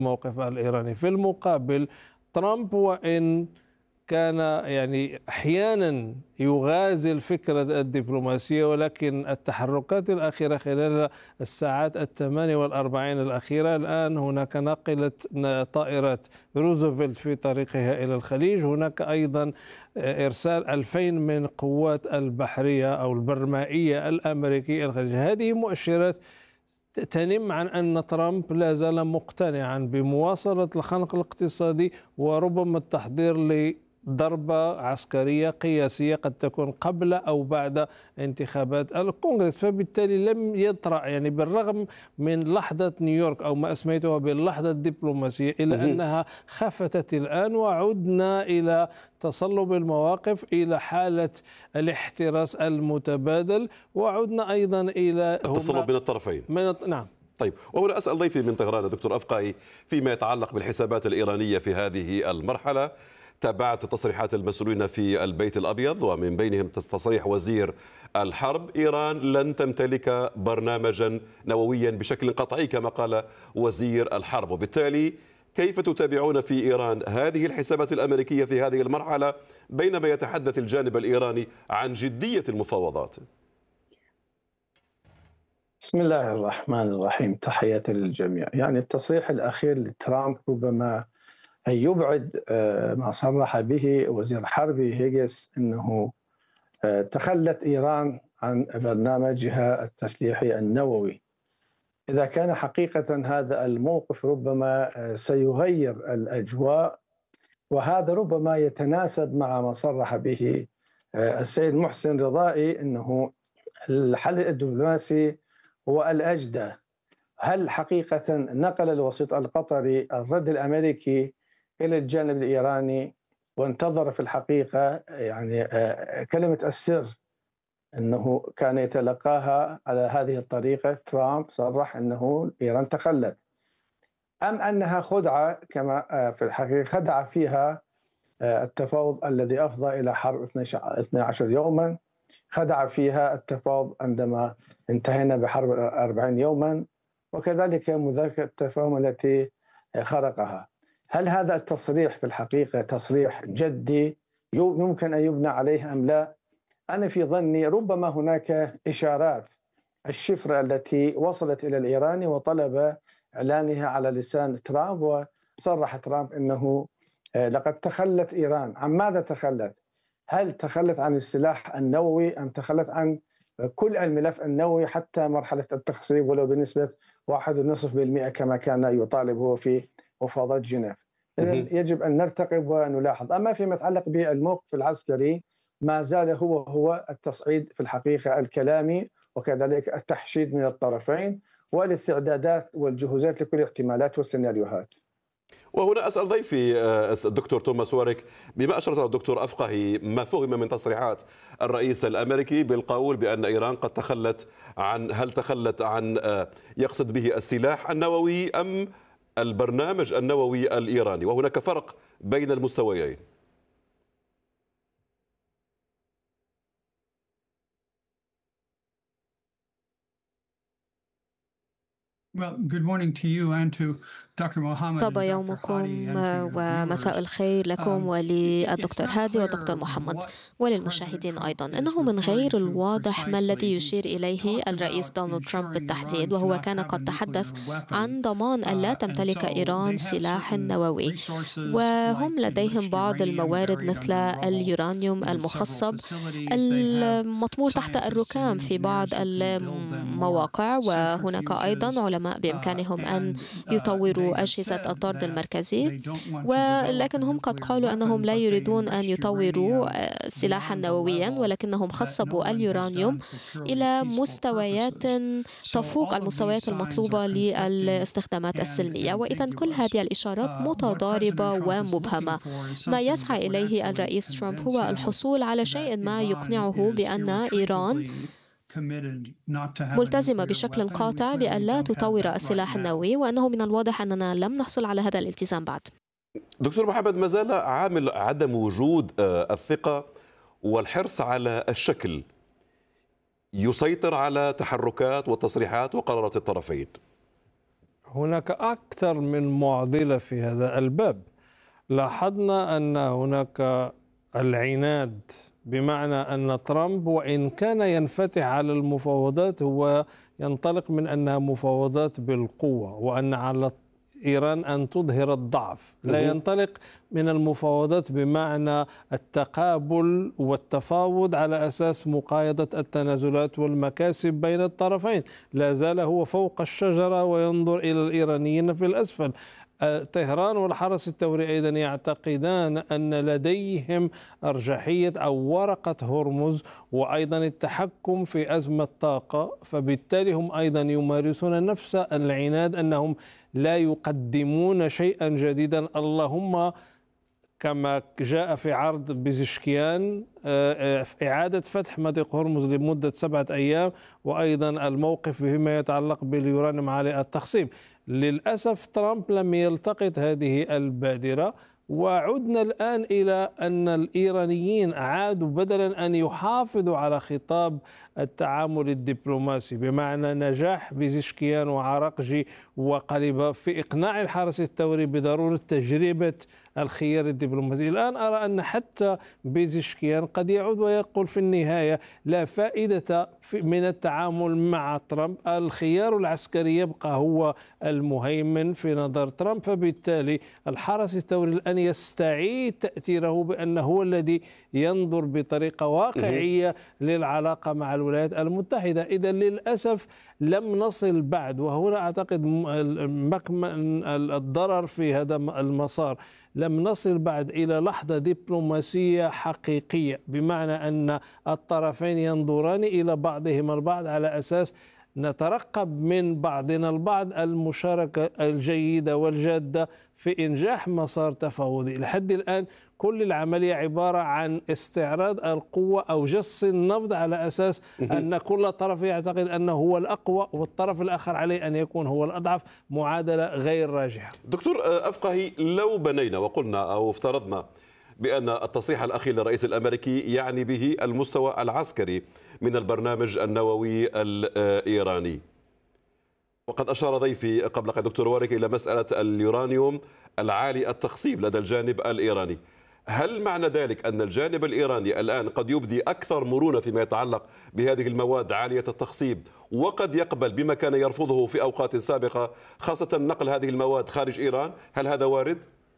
الموقف الإيراني. في المقابل ترامب، وإن كان أحيانا يغازل فكرة الدبلوماسية، ولكن التحركات الأخيرة خلال الساعات 48 الأخيرة، الآن هناك ناقلة طائرة روزفلت في طريقها إلى الخليج، هناك أيضا إرسال 2000 من قوات البحرية أو البرمائية الأمريكية الخليج. هذه مؤشرات تنم عن أن ترامب لا زال مقتنعا بمواصلة الخنق الاقتصادي، وربما التحضير لضربة عسكرية قياسية قد تكون قبل أو بعد انتخابات الكونغرس. فبالتالي لم يطرأ بالرغم من لحظة نيويورك أو ما أسميتها باللحظة الدبلوماسية، إلا أنها خفتت الآن، وعدنا إلى تصلب المواقف، إلى حالة الاحتراس المتبادل، وعدنا أيضا إلى التصلب من الطرفين. نعم. طيب، وهنا أسأل ضيفي من طهران دكتور أفقاهي فيما يتعلق بالحسابات الإيرانية في هذه المرحلة. تابعت تصريحات المسؤولين في البيت الأبيض، ومن بينهم تصريح وزير الحرب: إيران لن تمتلك برنامجا نوويا بشكل قطعي كما قال وزير الحرب. وبالتالي كيف تتابعون في إيران هذه الحسابات الأمريكية في هذه المرحلة بينما يتحدث الجانب الإيراني عن جدية المفاوضات؟ بسم الله الرحمن الرحيم، تحياتي للجميع. التصريح الأخير لترامب ربما أن يبعد ما صرح به وزير حرب هيجس أنه تخلت إيران عن برنامجها التسليحي النووي. إذا كان حقيقة هذا الموقف ربما سيغير الأجواء، وهذا ربما يتناسب مع ما صرح به السيد محسن رضائي أنه الحل الدبلوماسي هو الأجدى. هل حقيقة نقل الوسيط القطري الرد الأمريكي إلى الجانب الإيراني وانتظر في الحقيقة كلمة السر أنه كان يتلقاها على هذه الطريقة؟ ترامب صرح أنه إيران تخلت، أم أنها خدعة كما في الحقيقة خدع فيها التفاوض الذي أفضى إلى حرب 12 يوما، خدع فيها التفاوض عندما انتهينا بحرب 40 يوما، وكذلك مذاكرة التفاهم التي خرقها. هل هذا التصريح في الحقيقة تصريح جدي يمكن أن يبنى عليه أم لا؟ أنا في ظني ربما هناك إشارات الشفرة التي وصلت إلى الإيراني وطلب إعلانها على لسان ترامب، وصرح ترامب أنه لقد تخلت إيران. عن ماذا تخلت؟ هل تخلت عن السلاح النووي أم تخلت عن كل الملف النووي حتى مرحلة التخصيب ولو بنسبة 1.5% كما كان يطالب هو في مفاوضات جنيف؟ إذن يجب أن نرتقب ونلاحظ. أما فيما يتعلق بالموقف العسكري، ما زال هو التصعيد في الحقيقة الكلامي، وكذلك التحشيد من الطرفين والاستعدادات والجهوزات لكل الاحتمالات والسيناريوهات. وهنا أسأل ضيفي الدكتور توماس واريك، بما أشرت الدكتور أفقهي ما فهم من تصريحات الرئيس الأمريكي بالقول بأن إيران قد تخلت هل تخلت عن يقصد به السلاح النووي أم البرنامج النووي الإيراني؟ وهناك فرق بين المستويين. طاب يومكم ومساء الخير لكم وللدكتور هادي والدكتور محمد وللمشاهدين أيضا. إنه من غير الواضح ما الذي يشير إليه الرئيس دونالد ترامب بالتحديد، وهو كان قد تحدث عن ضمان أن لا تمتلك إيران سلاح نووي، وهم لديهم بعض الموارد مثل اليورانيوم المخصب المطمور تحت الركام في بعض المواقع، وهناك أيضا علماء بإمكانهم أن يطوروا أجهزة الطرد المركزي، ولكن هم قد قالوا أنهم لا يريدون أن يطوروا سلاحا نوويا، ولكنهم خصبوا اليورانيوم إلى مستويات تفوق المستويات المطلوبة للاستخدامات السلمية. وإذا كل هذه الإشارات متضاربة ومبهمة. ما يسعى إليه الرئيس ترامب هو الحصول على شيء ما يقنعه بأن إيران ملتزمة بشكل قاطع بأن لا تطور السلاح النووي، وأنه من الواضح أننا لم نحصل على هذا الالتزام بعد. دكتور محمد، ما زال عامل عدم وجود الثقة والحرص على الشكل يسيطر على تحركات وتصريحات وقرارات الطرفين. هناك أكثر من معضلة في هذا الباب. لاحظنا أن هناك العناد، بمعنى أن ترامب وإن كان ينفتح على المفاوضات هو ينطلق من أنها مفاوضات بالقوة وأن على إيران أن تظهر الضعف، لا ينطلق من المفاوضات بمعنى التقابل والتفاوض على أساس مقايضة التنازلات والمكاسب بين الطرفين. لا زال هو فوق الشجرة وينظر إلى الإيرانيين في الأسفل. طهران والحرس الثوري أيضا يعتقدان أن لديهم أرجحية أو ورقة هرمز وأيضا التحكم في أزمة طاقة، فبالتالي هم أيضا يمارسون نفس العناد أنهم لا يقدمون شيئا جديدا، اللهم كما جاء في عرض بيزشكيان إعادة فتح مضيق هرمز لمدة 7 أيام، وأيضا الموقف فيما يتعلق باليورانيوم عالي التخصيب. للأسف ترامب لم يلتقط هذه البادرة، وعدنا الآن إلى أن الإيرانيين عادوا بدلا أن يحافظوا على خطاب التعامل الدبلوماسي بمعنى نجاح بيزشكيان وعراقجي وقليباف في إقناع الحرس الثوري بضرورة تجربة الخيار الدبلوماسي. الآن أرى أن حتى بيزشكيان قد يعود ويقول في النهاية لا فائدة من التعامل مع ترامب، الخيار العسكري يبقى هو المهيمن في نظر ترامب، فبالتالي الحرس الثوري الآن يستعيد تأثيره بأنه هو الذي ينظر بطريقة واقعية للعلاقة مع الولايات المتحدة. إذا للأسف لم نصل بعد، وهنا أعتقد مكمن الضرر في هذا المسار، لم نصل بعد إلى لحظة دبلوماسية حقيقية، بمعنى أن الطرفين ينظران إلى بعضهما البعض على أساس نترقب من بعضنا البعض المشاركة الجيدة والجادة في إنجاح مسار تفاوضي. لحد الآن كل العملية عبارة عن استعراض القوة أو جس النبض على أساس أن كل طرف يعتقد أنه هو الأقوى والطرف الآخر عليه أن يكون هو الأضعف، معادلة غير راجحة. دكتور أفقهي، لو بنينا وقلنا أو افترضنا بأن التصريح الأخير للرئيس الأمريكي يعني به المستوى العسكري من البرنامج النووي الإيراني، وقد أشار ضيفي قبل قليل دكتور وارك إلى مسألة اليورانيوم العالي التخصيب لدى الجانب الإيراني، هل معنى ذلك أن الجانب الإيراني الآن قد يبدي أكثر مرونة فيما يتعلق بهذه المواد عالية التخصيب وقد يقبل بما كان يرفضه في أوقات سابقة، خاصة نقل هذه المواد خارج إيران؟ هل هذا وارد؟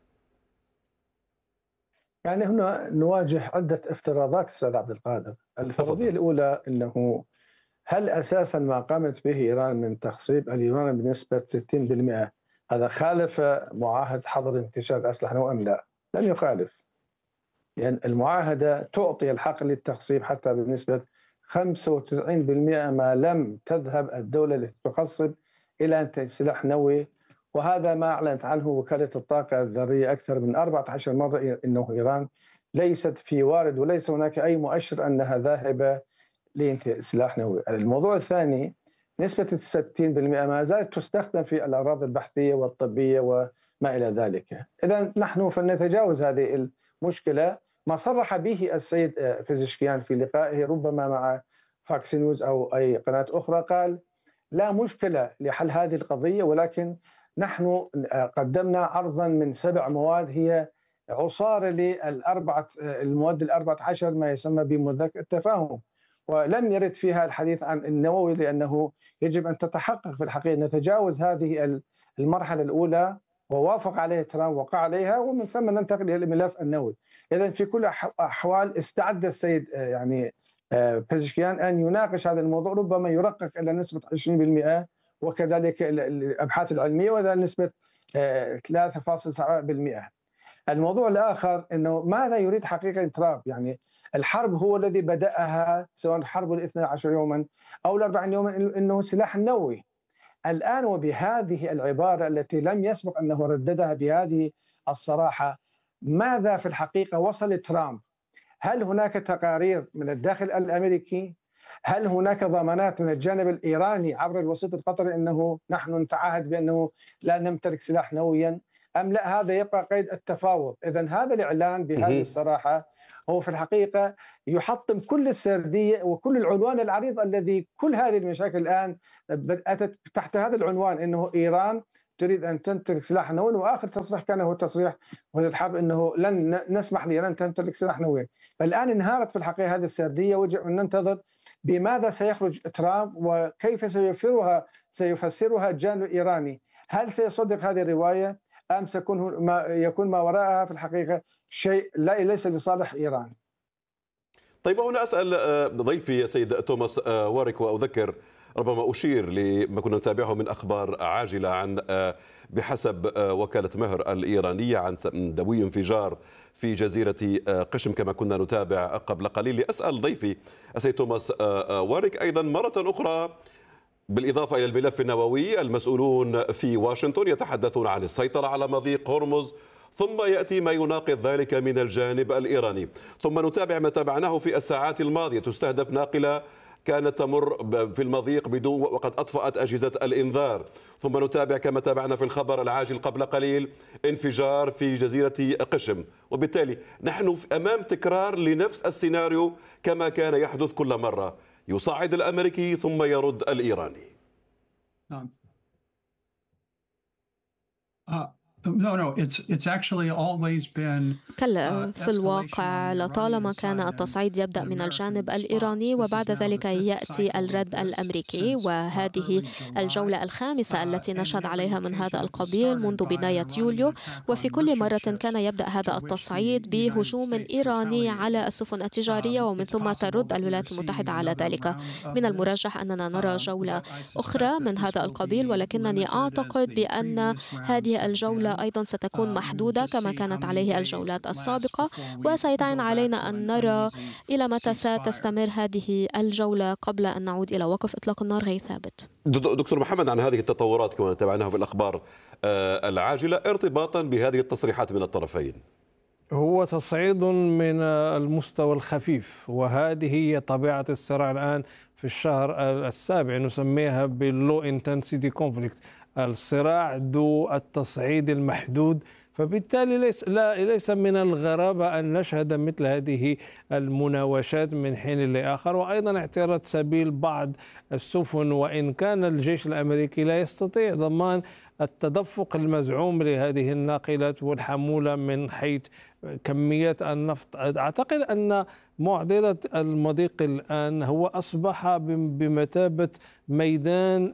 يعني هنا نواجه عدة افتراضات أستاذ عبد القادر. الفرضية الأولى أنه هل أساسا ما قامت به إيران من تخصيب اليورانيوم بنسبة 60% هذا خالف معاهدة حظر انتشار الأسلحة نووية أم لا؟ لم يخالف، لأن يعني المعاهدة تعطي الحق للتخصيب حتى بنسبة 95% ما لم تذهب الدولة التي تخصب إلى إنتاج سلاح نووي، وهذا ما أعلنت عنه وكالة الطاقة الذرية أكثر من 14 مرة أنه إيران ليست في وارد وليس هناك أي مؤشر أنها ذاهبة لإنتاج سلاح نووي. الموضوع الثاني، نسبة 60% ما زالت تستخدم في الأغراض البحثية والطبية وما إلى ذلك. إذا نحن فلنتجاوز هذه المشكلة. ما صرح به السيد بيزشكيان في لقائه ربما مع فاكس نيوز أو أي قناة أخرى، قال لا مشكلة لحل هذه القضية، ولكن نحن قدمنا عرضا من 7 مواد هي عصارة المواد 14 ما يسمى بمذكرة التفاهم، ولم يرد فيها الحديث عن النووي لأنه يجب أن تتحقق في الحقيقة نتجاوز هذه المرحلة الأولى، ووافق عليه ترامب وقع عليها، ومن ثم ننتقل إلى الملف النووي. إذن في كل الأحوال استعد السيد يعني بيزشكيان أن يناقش هذا الموضوع، ربما يرقق إلى نسبة 20% وكذلك الأبحاث العلمية وإلى نسبة 3.7%. الموضوع الآخر أنه ماذا يريد حقيقة ترامب؟ يعني الحرب هو الذي بدأها، سواء حرب 12 يوما أو 40 يوما، أنه سلاح نووي. الآن وبهذه العبارة التي لم يسبق أنه رددها بهذه الصراحة، ماذا في الحقيقة وصل ترامب؟ هل هناك تقارير من الداخل الأمريكي؟ هل هناك ضمانات من الجانب الإيراني عبر الوسيط القطري أنه نحن نتعهد بأنه لا نمتلك سلاح نوويا أم لا؟ هذا يبقى قيد التفاوض. إذن هذا الإعلان بهذه الصراحة هو في الحقيقة يحطم كل السردية وكل العنوان العريض الذي كل هذه المشاكل الآن أتت تحت هذا العنوان، أنه إيران تريد أن تمتلك سلاح نووي، وآخر تصريح كان هو تصريح وزير الحرب أنه لن نسمح لإيران تمتلك سلاح نووي. فالآن انهارت في الحقيقة هذه السردية، ويجب أن ننتظر بماذا سيخرج ترامب وكيف سيفسرها الجانب الإيراني. هل سيصدق هذه الرواية أم يكون ما وراءها في الحقيقة شيء ليس لصالح إيران؟ طيب، هنا أسأل ضيفي السيد توماس واريك، وأذكر ربما أشير لما كنا نتابعه من أخبار عاجلة عن بحسب وكالة مهر الإيرانية عن دوي انفجار في جزيرة قشم كما كنا نتابع قبل قليل. لأسأل ضيفي السيد توماس واريك أيضا مرة أخرى، بالإضافة إلى الملف النووي، المسؤولون في واشنطن يتحدثون عن السيطرة على مضيق هرمز، ثم يأتي ما يناقض ذلك من الجانب الإيراني. ثم نتابع ما تابعناه في الساعات الماضية، تستهدف ناقلة كانت تمر في المضيق بدون وقد أطفأت أجهزة الإنذار. ثم نتابع كما تابعنا في الخبر العاجل قبل قليل انفجار في جزيرة قشم. وبالتالي نحن أمام تكرار لنفس السيناريو كما كان يحدث كل مرة، يصعد الأمريكي ثم يرد الإيراني. نعم. كلا، في الواقع لطالما كان التصعيد يبدأ من الجانب الإيراني وبعد ذلك يأتي الرد الأمريكي، وهذه الجولة الخامسة التي نشهد عليها من هذا القبيل منذ بداية يوليو. وفي كل مرة كان يبدأ هذا التصعيد بهجوم إيراني على السفن التجارية، ومن ثم ترد الولايات المتحدة على ذلك. من المرجح أننا نرى جولة أخرى من هذا القبيل، ولكنني أعتقد بأن هذه الجولة أيضا ستكون محدودة كما كانت عليه الجولات السابقة، وسيتعين علينا أن نرى إلى متى ستستمر هذه الجولة قبل أن نعود إلى وقف إطلاق النار غير ثابت. دكتور محمد، عن هذه التطورات كما تابعناها في الأخبار العاجلة ارتباطا بهذه التصريحات من الطرفين، هو تصعيد من المستوى الخفيف، وهذه هي طبيعة الصراع الآن في الشهر السابع، نسميها باللو انتنسيتي كونفليكت، الصراع ذو التصعيد المحدود. فبالتالي ليس من الغرابة أن نشهد مثل هذه المناوشات من حين لآخر، وأيضا اعتراض سبيل بعض السفن، وإن كان الجيش الأمريكي لا يستطيع ضمان التدفق المزعوم لهذه الناقلات والحمولة من حيث كميات النفط. أعتقد أن معضلة المضيق الآن هو أصبح بمثابة ميدان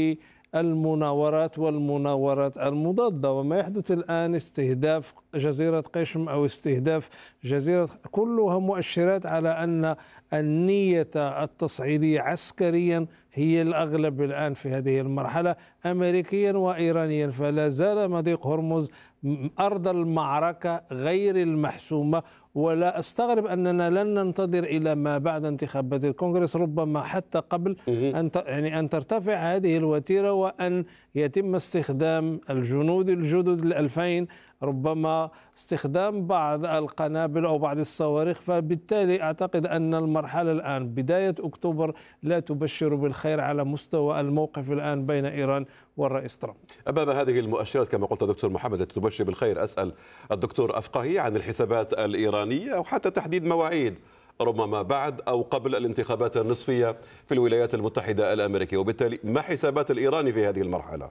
المناورات والمناورات المضادة، وما يحدث الآن استهداف جزيرة قشم أو استهداف جزيرة، كلها مؤشرات على أن النية التصعيدية عسكريا هي الأغلب الآن في هذه المرحلة أمريكيا وإيرانيا. فلا زال مضيق هرمز أرض المعركة غير المحسومة، ولا أستغرب أننا لن ننتظر إلى ما بعد انتخابات الكونغرس، ربما حتى قبل أن ترتفع هذه الوتيرة وأن يتم استخدام الجنود الجدد 2000، ربما استخدام بعض القنابل أو بعض الصواريخ. فبالتالي أعتقد أن المرحلة الآن بداية أكتوبر لا تبشر بالخير على مستوى الموقف الآن بين إيران والرئيس ترامب. أمام هذه المؤشرات كما قلت دكتور محمد التي تبشر بالخير، أسأل الدكتور أفقاهي عن الحسابات الإيرانية أو حتى تحديد مواعيد ربما بعد أو قبل الانتخابات النصفية في الولايات المتحدة الأمريكية، وبالتالي ما حسابات الإيراني في هذه المرحلة؟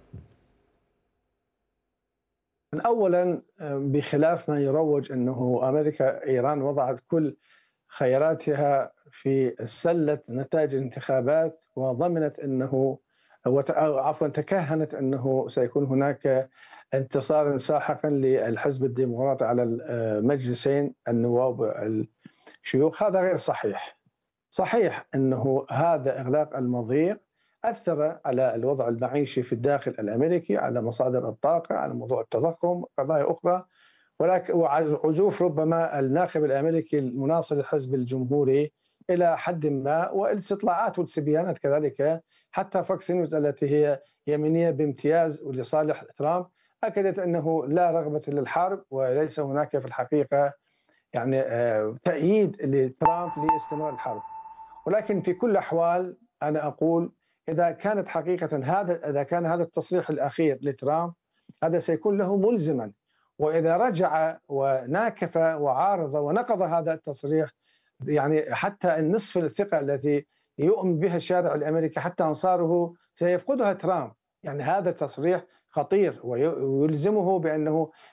أولا، بخلاف ما يروج أنه إيران وضعت كل خياراتها في سلة نتائج الانتخابات وضمنت أنه تكهنت أنه سيكون هناك انتصار ساحقا للحزب الديمقراطي على المجلسين النواب والشيوخ. هذا غير صحيح. صحيح أنه هذا إغلاق المضيق أثر على الوضع المعيشي في الداخل الأمريكي، على مصادر الطاقة، على موضوع التضخم، قضايا أخرى، ولكن وعزوف ربما الناخب الأمريكي المناصر للحزب الجمهوري إلى حد ما، والاستطلاعات والسبيانات كذلك. حتى فوكس نيوز التي هي يمينية بامتياز ولصالح ترامب أكدت أنه لا رغبة للحرب، وليس هناك في الحقيقة يعني تأييد لترامب لاستمرار الحرب. ولكن في كل الأحوال أنا أقول إذا كان هذا التصريح الأخير لترامب هذا سيكون له ملزما، وإذا رجع وناكف وعارض ونقض هذا التصريح، يعني حتى النصف الثقة التي يؤمن بها الشارع الأمريكي حتى أنصاره سيفقدها ترامب. يعني هذا التصريح خطير ويلزمه بأنه